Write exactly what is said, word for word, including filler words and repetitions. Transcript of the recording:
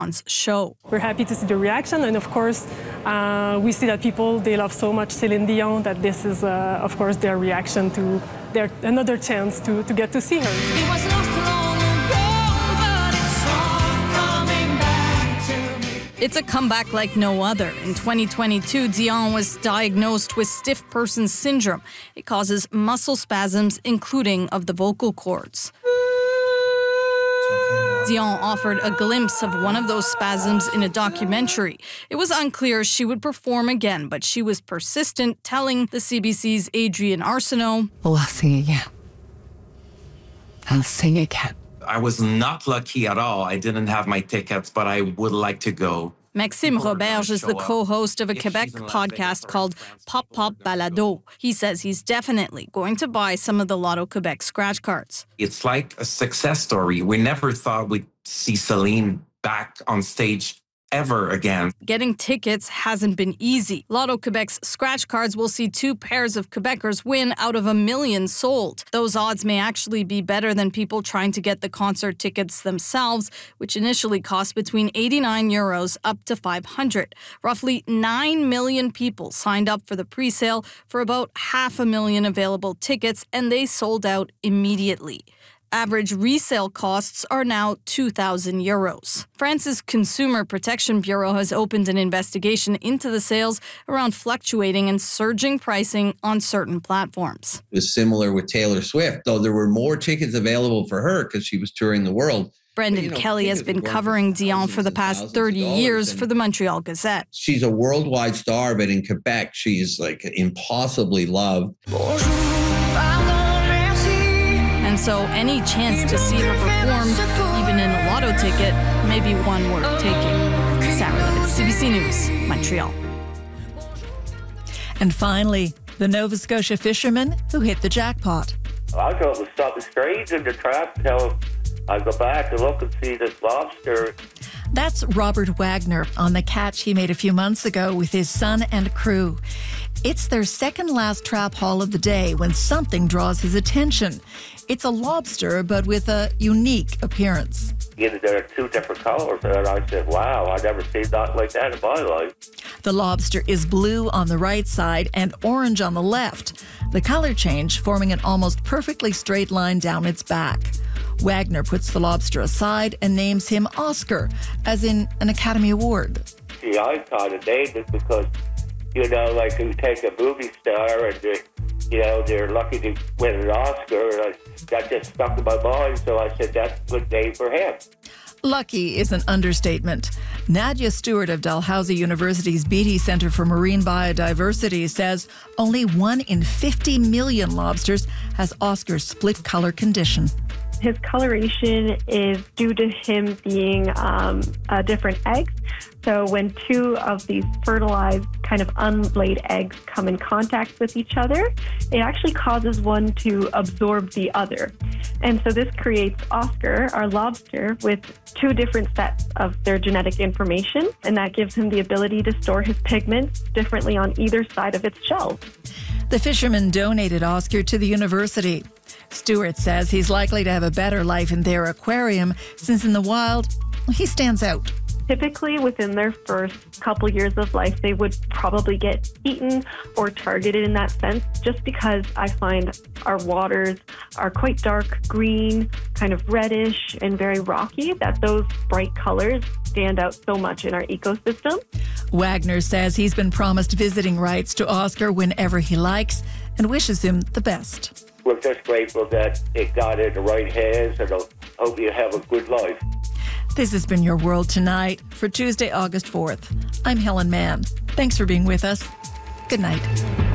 Dion's show. We're happy to see the reaction, and of course, uh, we see that people, they love so much Celine Dion that this is, uh, of course, their reaction to their another chance to, to get to see her. It was lost long ago, but it's all coming back to me. It's a comeback like no other. In twenty twenty-two, Dion was diagnosed with stiff person syndrome. It causes muscle spasms, including of the vocal cords. Dion offered a glimpse of one of those spasms in a documentary. It was unclear she would perform again, but she was persistent, telling the C B C's Adrienne Arsenault, "Oh, I'll sing again. I'll sing again." I was not lucky at all. I didn't have my tickets, but I would like to go. Maxime Roberge is the co-host of a Quebec podcast called Pop Pop Balado. He says he's definitely going to buy some of the Lotto Quebec scratch cards. It's like a success story. We never thought we'd see Celine back on stage ever again. Getting tickets hasn't been easy. Lotto Quebec's scratch cards will see two pairs of Quebecers win out of a million sold. Those odds may actually be better than people trying to get the concert tickets themselves, which initially cost between eighty-nine euros up to five hundred. Roughly nine million people signed up for the pre-sale for about half a million available tickets, and they sold out immediately. Average resale costs are now two thousand euros. France's Consumer Protection Bureau has opened an investigation into the sales around fluctuating and surging pricing on certain platforms. It was similar with Taylor Swift, though there were more tickets available for her because she was touring the world. Brendan you know, Kelly has been covering Dion for the past thirty years for the Montreal Gazette. She's a worldwide star, but in Quebec, she's like impossibly loved. And so any chance to see her perform, even in a lotto ticket, may be one worth taking. Sarah Levitt, C B C News, Montreal. And finally, the Nova Scotia fisherman who hit the jackpot. I thought it was something strange in the trap until I go back and look and see this lobster. That's Robert Wagner on the catch he made a few months ago with his son and crew. It's their second last trap haul of the day when something draws his attention. It's a lobster, but with a unique appearance. You know, there are two different colors, and I said, wow, I've never seen that like that in my life. The lobster is blue on the right side and orange on the left, the color change forming an almost perfectly straight line down its back. Wagner puts the lobster aside and names him Oscar, as in an Academy Award. See, I kind of named it because, you know, like you take a movie star and, they, you know, they're lucky to win an Oscar. And I, that just stuck in my mind, so I said that's a good name for him. Lucky is an understatement. Nadia Stewart of Dalhousie University's Beatty Centre for Marine Biodiversity says only one in fifty million lobsters has Oscar's split color condition. His coloration is due to him being um, uh, different eggs. So when two of these fertilized, kind of unlaid eggs come in contact with each other, it actually causes one to absorb the other. And so this creates Oscar, our lobster, with two different sets of their genetic information, and that gives him the ability to store his pigments differently on either side of its shell. The fisherman donated Oscar to the university. Stewart says he's likely to have a better life in their aquarium since in the wild, he stands out. Typically, within their first couple years of life, they would probably get eaten or targeted in that sense, just because I find our waters are quite dark green, kind of reddish, and very rocky, that those bright colors stand out so much in our ecosystem. Wagner says he's been promised visiting rights to Oscar whenever he likes and wishes him the best. We're just grateful that it got in the right hands, and I hope you have a good life. This has been Your World Tonight for Tuesday, August fourth. I'm Helen Mann. Thanks for being with us. Good night.